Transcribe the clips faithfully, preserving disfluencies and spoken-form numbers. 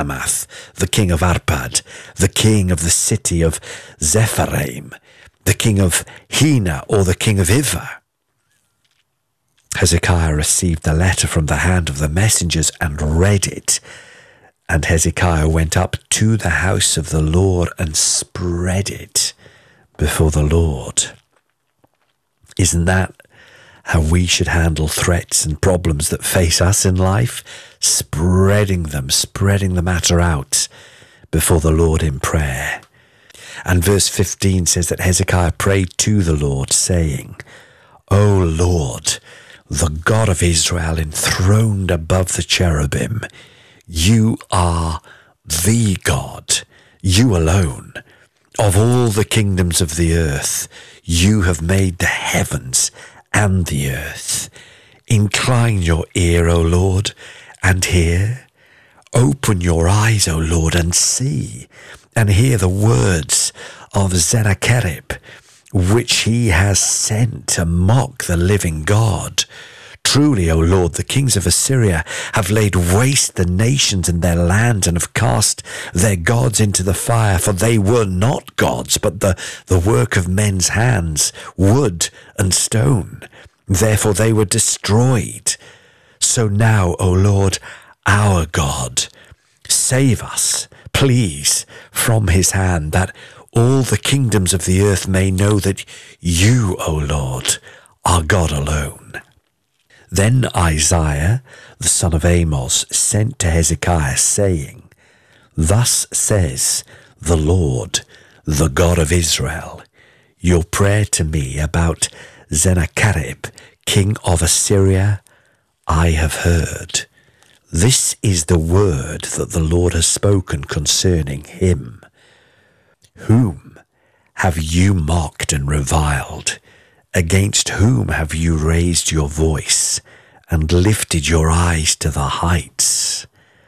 Hamath, the king of Arpad, the king of the city of Zepharim, the king of Hena, or the king of Ivah? Hezekiah received the letter from the hand of the messengers and read it. And Hezekiah went up to the house of the Lord and spread it before the Lord. Isn't that how we should handle threats and problems that face us in life? Spreading them, spreading the matter out before the Lord in prayer. And verse fifteen says that Hezekiah prayed to the Lord, saying, O Lord, the God of Israel, enthroned above the cherubim, you are the God, you alone. Of all the kingdoms of the earth, you have made the heavens and the earth. Incline your ear, O Lord, and hear. Open your eyes, O Lord, and see, and hear the words of Sennacherib, which he has sent to mock the living God. Truly, O Lord, the kings of Assyria have laid waste the nations and their land, and have cast their gods into the fire, for they were not gods, but the, the work of men's hands, wood and stone. Therefore they were destroyed. So now, O Lord, our God, save us, please, from his hand, that all the kingdoms of the earth may know that you, O Lord, are God alone. Then Isaiah, the son of Amos, sent to Hezekiah, saying, Thus says the Lord, the God of Israel, your prayer to me about Sennacherib, king of Assyria, I have heard. This is the word that the Lord has spoken concerning him. Whom have you mocked and reviled? Against whom have you raised your voice and lifted your eyes to the heights?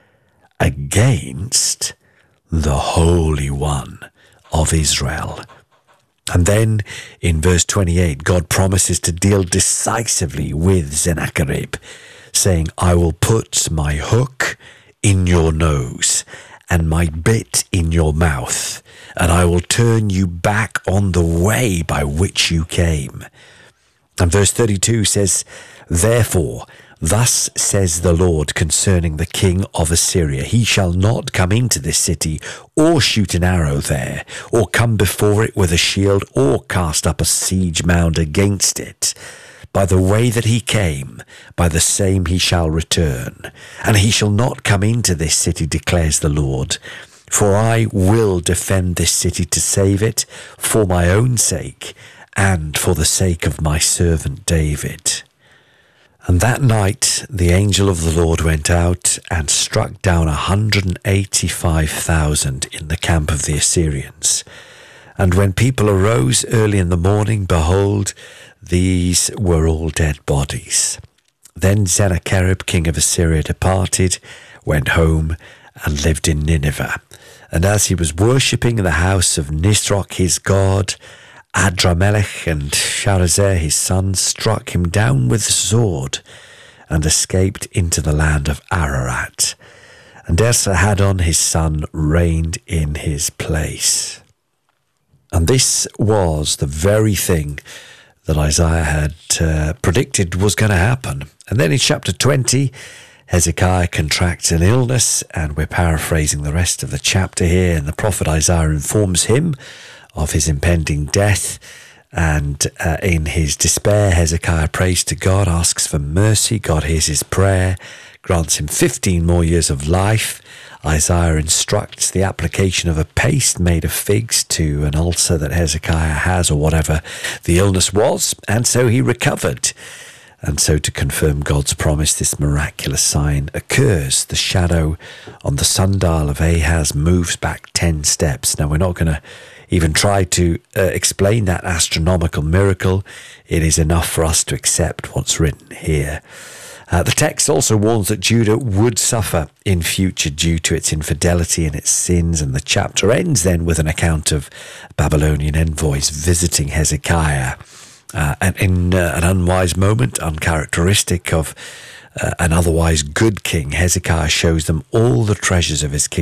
Against the Holy One of Israel. And then in verse twenty-eight, God promises to deal decisively with Sennacherib, saying, I will put my hook in your nose and my bit in your mouth, and I will turn you back on the way by which you came. And verse thirty-two says, Therefore, thus says the Lord concerning the king of Assyria, he shall not come into this city, or shoot an arrow there, or come before it with a shield, or cast up a siege mound against it. By the way that he came, by the same he shall return. And he shall not come into this city, declares the Lord. For I will defend this city to save it, for my own sake, and for the sake of my servant David. And that night the angel of the Lord went out and struck down a hundred and eighty-five thousand in the camp of the Assyrians. And when people arose early in the morning, behold, these were all dead bodies. Then Sennacherib, king of Assyria, departed, went home, and lived in Nineveh. And as he was worshipping in the house of Nisroch his god, Adramelech and Sharezer his son struck him down with the sword, and escaped into the land of Ararat. And Esarhaddon his son reigned in his place. And this was the very thing that Isaiah had uh, predicted was going to happen. And then in chapter twenty, Hezekiah contracts an illness, and we're paraphrasing the rest of the chapter here, and the prophet Isaiah informs him of his impending death. And uh, in his despair, Hezekiah prays to God, asks for mercy. God hears his prayer, grants him fifteen more years of life. Isaiah instructs the application of a paste made of figs to an ulcer that Hezekiah has, or whatever the illness was, and so he recovered. And so to confirm God's promise, this miraculous sign occurs. The shadow on the sundial of Ahaz moves back ten steps. Now, we're not going to even try to uh, explain that astronomical miracle. It is enough for us to accept what's written here. Uh, the text also warns that Judah would suffer in future due to its infidelity and its sins, and the chapter ends then with an account of Babylonian envoys visiting Hezekiah. Uh, and in uh, an unwise moment, uncharacteristic of uh, an otherwise good king, Hezekiah shows them all the treasures of his kingdom.